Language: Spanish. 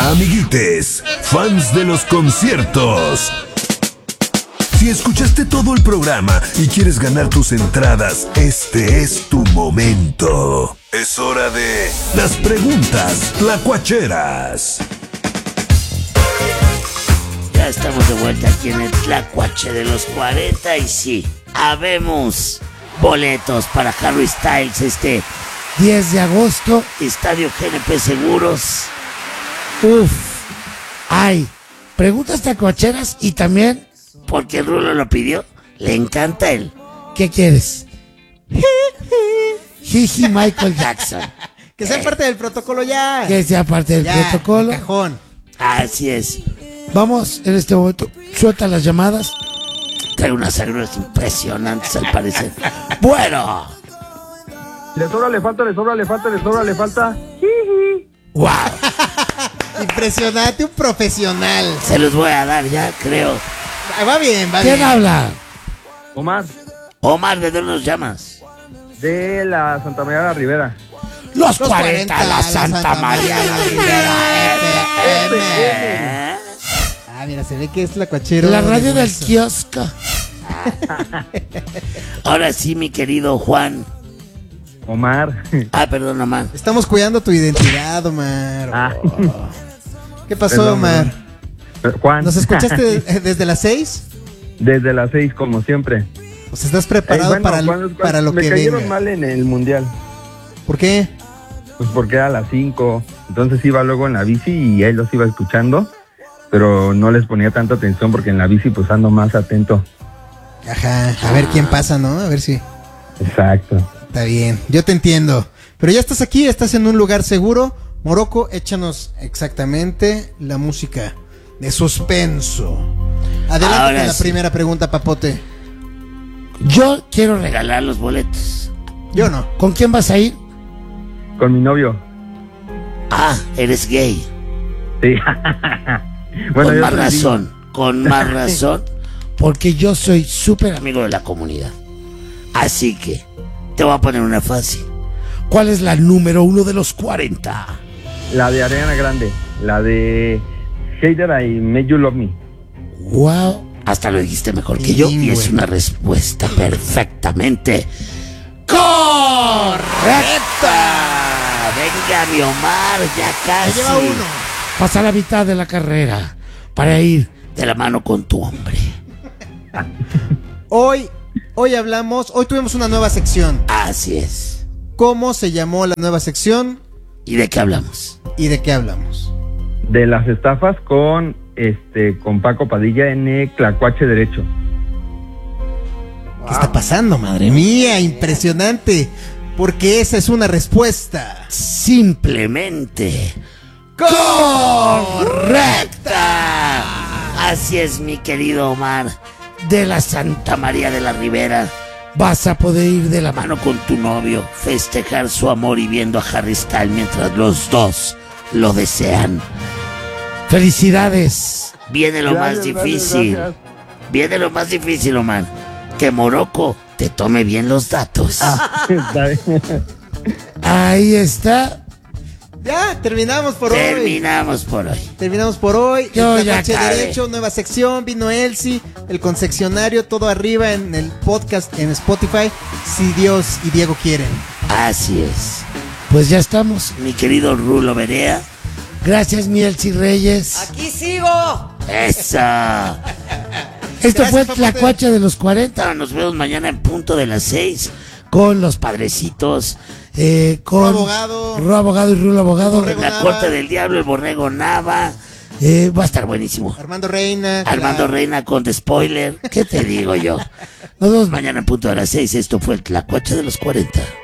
Amiguites, fans de los conciertos. Si escuchaste todo el programa y quieres ganar tus entradas, este es tu momento. Es hora de las preguntas tlacuacheras. Ya estamos de vuelta aquí en el Tlacuache de los 40 y sí, habemos boletos para Harry Styles 10 de agosto, Estadio GNP Seguros. Hay preguntas tlacuacheras y también, porque el Rulo lo pidió, le encanta él. ¿Qué quieres? Jiji Michael Jackson. Que sea parte del protocolo ya. Que sea parte del protocolo. De cajón. Así es. Vamos en este momento. Suelta las llamadas. Trae unas agruras impresionantes al parecer. Bueno. Le sobra, le falta. Wow. Impresionante, un profesional. Se los voy a dar ya, creo. Va bien. ¿Quién habla? Omar, Omar, ¿de dónde nos llamas? de la Santa María de la Ribera. Los 40, la Santa María de la Ribera. FM. Mira, se ve que es la cuachera. La radio del kiosco. Ahora sí, mi querido Juan. Omar. Perdón, Omar. Estamos cuidando tu identidad, Omar. ¿Qué pasó, Perdón, Omar? Juan. ¿Nos escuchaste desde las 6? Desde las 6, como siempre. O sea, ¿estás preparado para lo que me cayeron venga? mal en el mundial. ¿Por qué? Pues porque era a las 5. Entonces iba luego en la bici y ahí los iba escuchando. Pero no les ponía tanta atención porque en la bici pues ando más atento. Ajá, a ver quién pasa, ¿no? A ver si... Exacto. Está bien, yo te entiendo. Pero ya estás aquí, estás en un lugar seguro. Morocco, échanos exactamente la música de suspenso. Adelante Ahora con la sí. primera pregunta, Papote. Yo quiero regalar los boletos. Yo no. ¿Con quién vas a ir? Con mi novio. Eres gay. Sí. Bueno, Con yo más te lo digo. razón, con más razón, porque yo soy súper amigo de la comunidad. Así que te voy a poner una fácil. ¿Cuál es la número 1 de los 40? La de Ariana Grande. La de Hater I Made You Love Me. Wow, hasta lo dijiste mejor que yo y Bilingüe. es una respuesta perfectamente correcta. Venga, mi Omar, ya casi. Ya lleva uno. Pasa la mitad de la carrera para ir de la mano con tu hombre. Hoy tuvimos una nueva sección. Así es. ¿Cómo se llamó la nueva sección ¿Y de qué hablamos? y de qué hablamos? De las estafas con Paco Padilla en Tlacuache Derecho. ¿Qué está pasando, madre mía? Impresionante. Porque esa es una respuesta Simplemente correcta. Así es, mi querido Omar, de la Santa María de la Ribera. Vas a poder ir de la mano con tu novio, festejar su amor y viendo a Harry Styles mientras los dos lo desean. ¡Felicidades! Viene lo más difícil. Gracias. Viene lo más difícil, Omar. Que Morocco te tome bien los datos. Está bien. Ahí está. Ya, terminamos por hoy. Terminamos por hoy. Terminamos por hoy. Yo El ya Tlacuache acabé. Derecho, nueva sección. Vino Elsie, el concesionario, todo arriba en el podcast en Spotify. Si Dios y Diego quieren. Así es. Pues ya estamos, mi querido Rulo Berea. Gracias, mi Elsie Reyes. ¡Aquí sigo! ¡Esa! Esto Gracias, fue el Papote. Tlacuache de los 40. Nos vemos mañana en punto de las 6 con los padrecitos. Con Ru Abogado. Ru Abogado y Rulo Abogado. Borrego La Nava. corte del diablo, el borrego Nava. Va a estar buenísimo. Armando Reina. Armando claro. Reina con The Spoiler. ¿Qué te digo yo? Nos vemos mañana en punto de las 6. Esto fue el Tlacuache de los 40.